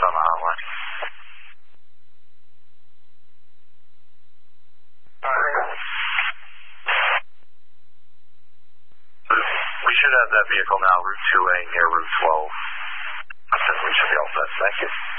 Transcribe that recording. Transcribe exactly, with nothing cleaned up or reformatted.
on the hotline. We should have that vehicle now, Route two A near Route twelve. I think we should be all set. Thank you.